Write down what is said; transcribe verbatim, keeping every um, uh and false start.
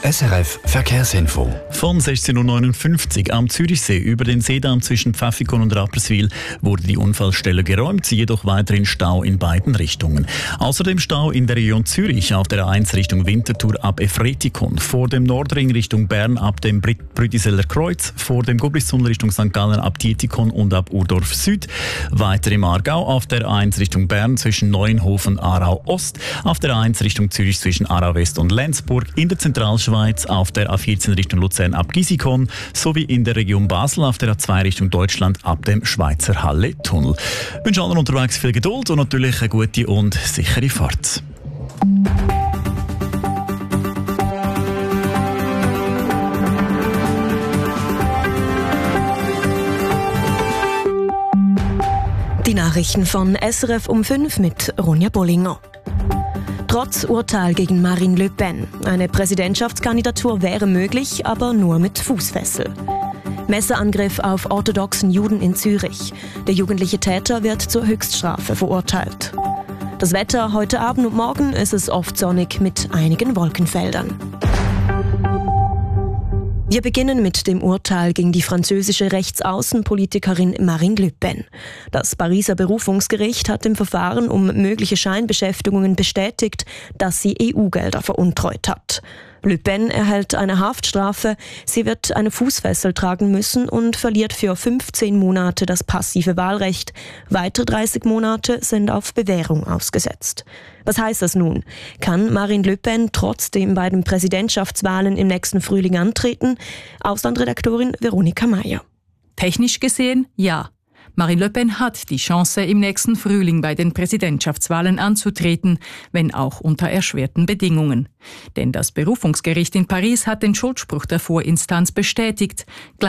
S R F Verkehrsinfo. Von sechzehn Uhr neunundfünfzig am Zürichsee über den Seedamm zwischen Pfäffikon und Rapperswil wurde die Unfallstelle geräumt, jedoch weiterhin Stau in beiden Richtungen. Außerdem Stau in der Region Zürich auf der A eins Richtung Winterthur ab Efretikon, vor dem Nordring Richtung Bern ab dem Brütiseller Kreuz, vor dem Goblistunnel Richtung Sankt Gallen ab Dietikon und ab Urdorf Süd. Weiter im Aargau auf der A eins Richtung Bern zwischen Neuenhofen Aarau Ost, auf der A eins Richtung Zürich zwischen Aarau West und Lenzburg, in der Zentralschweiz auf der A vierzehn Richtung Luzern ab Gisikon sowie in der Region Basel auf der A zwei Richtung Deutschland ab dem Schweizer Halle-Tunnel. Ich wünsche allen unterwegs viel Geduld und natürlich eine gute und sichere Fahrt. Die Nachrichten von S R F um fünf mit Ronja Bollinger. Trotz Urteil gegen Marine Le Pen. Eine Präsidentschaftskandidatur wäre möglich, aber nur mit Fußfessel. Messerangriff auf orthodoxen Juden in Zürich. Der jugendliche Täter wird zur Höchststrafe verurteilt. Das Wetter heute Abend und morgen ist es oft sonnig mit einigen Wolkenfeldern. Wir beginnen mit dem Urteil gegen die französische Rechtsaußenpolitikerin Marine Le Pen. Das Pariser Berufungsgericht hat im Verfahren um mögliche Scheinbeschäftigungen bestätigt, dass sie E U-Gelder veruntreut hat. Le Pen erhält eine Haftstrafe, sie wird eine Fußfessel tragen müssen und verliert für fünfzehn Monate das passive Wahlrecht. Weitere dreißig Monate sind auf Bewährung ausgesetzt. Was heißt das nun? Kann Marine Le Pen trotzdem bei den Präsidentschaftswahlen im nächsten Frühling antreten? Auslandredaktorin Veronika Mayer. Technisch gesehen, ja. Marine Le Pen hat die Chance, im nächsten Frühling bei den Präsidentschaftswahlen anzutreten, wenn auch unter erschwerten Bedingungen. Denn das Berufungsgericht in Paris hat den Schuldspruch der Vorinstanz bestätigt.